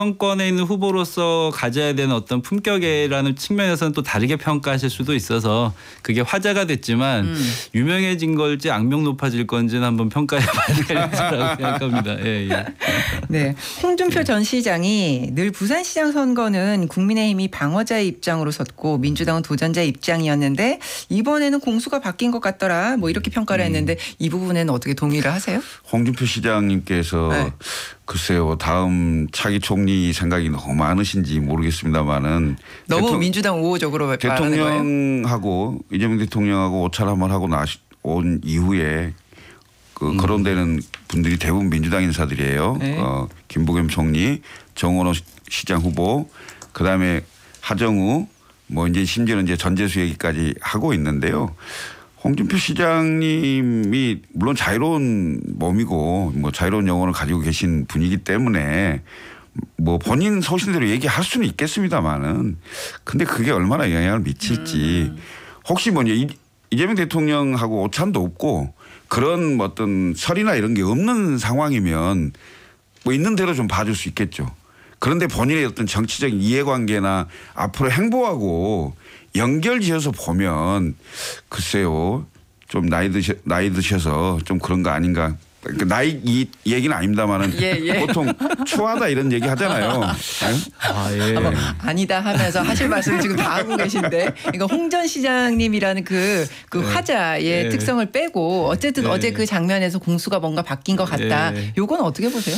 정권에 있는 후보로서 가져야 되는 어떤 품격이라는 측면에서는 또 다르게 평가하실 수도 있어서 그게 화제가 됐지만 유명해진 걸지 악명 높아질 건지는 한번 평가해봐야 되겠다고 생각합니다. 예, 예. 네, 홍준표 전 시장이 늘 부산시장 선거는 국민의힘이 방어자의 입장으로 섰고 민주당은 도전자의 입장이었는데 이번에는 공수가 바뀐 것 같더라 뭐 이렇게 평가를 했는데 이 부분에는 어떻게 동의를 하세요? 홍준표 시장님께서 네. 글쎄요 다음 차기 총리 생각이 너무 많으신지 모르겠습니다만은 너무 민주당 우호적으로 말하는 거예요? 대통령하고 이재명 대통령하고 오찬 한번 하고 온 이후에 그 거론되는 분들이 대부분 민주당 인사들이에요. 네. 김부겸 총리, 정원호 시장 후보, 그다음에 하정우, 뭐 이제 심지어는 이제 전재수 얘기까지 하고 있는데요. 홍준표 시장님이 물론 자유로운 몸이고 뭐 자유로운 영혼을 가지고 계신 분이기 때문에 뭐 본인 소신대로 얘기할 수는 있겠습니다만은 근데 그게 얼마나 영향을 미칠지 혹시 뭐 이재명 대통령하고 오찬도 없고 그런 뭐 어떤 설이나 이런 게 없는 상황이면 뭐 있는 대로 좀 봐줄 수 있겠죠. 그런데 본인의 어떤 정치적인 이해관계나 앞으로 행보하고 연결지어서 보면 글쎄요 좀 나이 드셔서 좀 그런 거 아닌가. 그러니까 나이 이 얘기는 아닙니다만은 보통 추하다 이런 얘기 하잖아요. 아, 예. 아니다 하면서 하실 말씀 지금 다 하고 계신데 그러니까 홍 전 시장님이라는 그 화자의 특성을 빼고 어쨌든 어제 그 장면에서 공수가 뭔가 바뀐 것 같다. 요건 어떻게 보세요?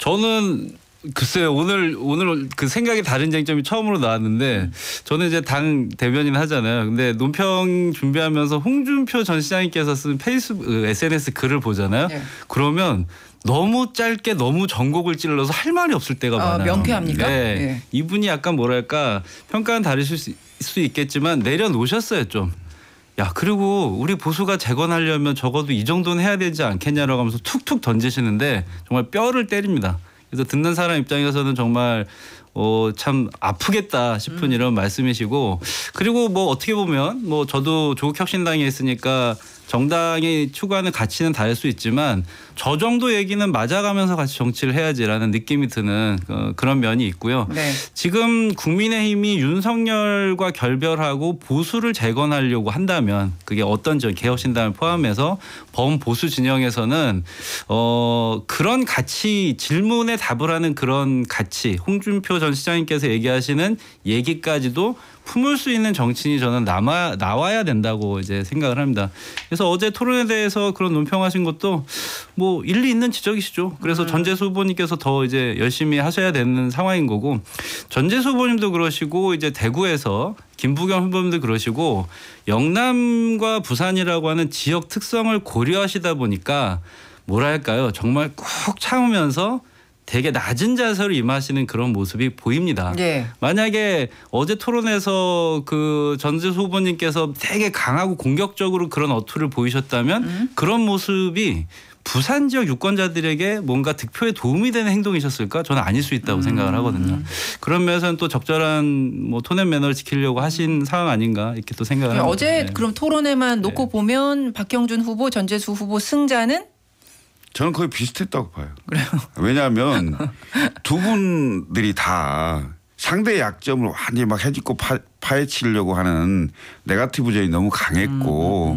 저는 글쎄요 오늘 그 생각이 다른 쟁점이 처음으로 나왔는데 저는 이제 당 대변인 하잖아요. 근데 논평 준비하면서 홍준표 전 시장님께서 쓴 페이스북 SNS 글을 보잖아요. 네. 그러면 너무 짧게 너무 전곡을 찔러서 할 말이 없을 때가 많아요. 명쾌합니까? 네. 네. 이분이 약간 뭐랄까 평가는 다르실 수 있겠지만 내려놓으셨어요 좀. 야 그리고 우리 보수가 재건하려면 적어도 이 정도는 해야 되지 않겠냐라고 하면서 툭툭 던지시는데 정말 뼈를 때립니다. 그래서 듣는 사람 입장에서는 정말 참 아프겠다 싶은 이런 말씀이시고 그리고 뭐 어떻게 보면 뭐 저도 조국혁신당에 있으니까 정당이 추구하는 가치는 다를 수 있지만 저 정도 얘기는 맞아가면서 같이 정치를 해야지라는 느낌이 드는 그런 면이 있고요. 네. 지금 국민의힘이 윤석열과 결별하고 보수를 재건하려고 한다면 그게 어떤 개혁신당을 포함해서 범보수 진영에서는 그런 가치 질문에 답을 하는 그런 가치 홍준표 전 시장님께서 얘기하시는 얘기까지도 품을 수 있는 정치인이 저는 나와야 된다고 이제 생각을 합니다. 그래서 어제 토론에 대해서 그런 논평하신 것도 뭐 일리 있는 지적이시죠. 그래서 전재수 후보님께서 더 이제 열심히 하셔야 되는 상황인 거고 전재수 후보님도 그러시고 이제 대구에서 김부겸 후보님도 그러시고 영남과 부산이라고 하는 지역 특성을 고려하시다 보니까 뭐랄까요 정말 꾹 참으면서 되게 낮은 자세로 임하시는 그런 모습이 보입니다. 네. 만약에 어제 토론에서 그 전재수 후보님께서 되게 강하고 공격적으로 그런 어투를 보이셨다면 그런 모습이 부산 지역 유권자들에게 뭔가 득표에 도움이 되는 행동이셨을까? 저는 아닐 수 있다고 생각을 하거든요. 그런 면에서는 또 적절한 뭐 톤 앤 매너를 지키려고 하신 상황 아닌가 이렇게 또 생각을 합니다. 어제 그럼 토론회만 놓고 보면 박형준 후보, 전재수 후보 승자는? 저는 거의 비슷했다고 봐요. 그래요? 왜냐하면 두 분들이 다 상대의 약점을 완전히 막 해집고 파헤치려고 하는 네거티브전이 너무 강했고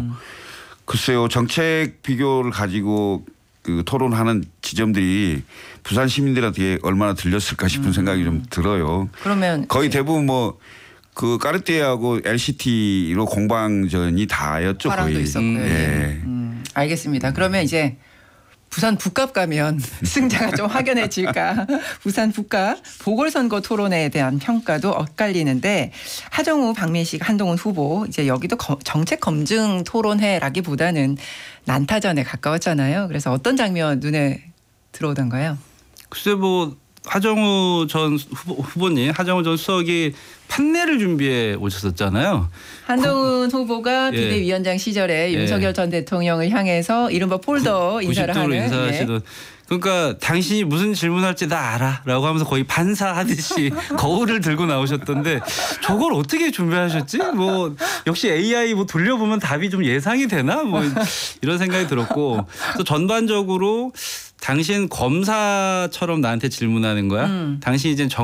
글쎄요 정책 비교를 가지고 그 토론하는 지점들이 부산 시민들한테 얼마나 들렸을까 싶은 생각이 좀 들어요. 그러면 거의 대부분 뭐 그 까르띠에하고 LCT로 공방전이 다였죠 거의. 있었고요. 예. 알겠습니다. 그러면 이제 부산 북갑 가면 승자가 좀 확연해질까. 부산 북갑 보궐선거 토론회에 대한 평가도 엇갈리는데 하정우, 박민식, 한동훈 후보 이제 여기도 정책 검증 토론회라기보다는 난타전에 가까웠잖아요. 그래서 어떤 장면 눈에 들어오던가요? 글쎄 뭐 하정우 전 후보님, 하정우 전 수석이 판례를 준비해 오셨었잖아요. 한동훈 후보가 비대위원장 시절에 윤석열 전 대통령을 향해서 이른바 폴더 인사를 하는. 인사하시던. 그러니까 당신이 무슨 질문할지 나 알아라고 하면서 거의 판사하듯이 거울을 들고 나오셨던데 저걸 어떻게 준비하셨지? 뭐 역시 AI 뭐 돌려보면 답이 좀 예상이 되나? 뭐 이런 생각이 들었고 또 전반적으로 당신 검사처럼 나한테 질문하는 거야? 당신 이제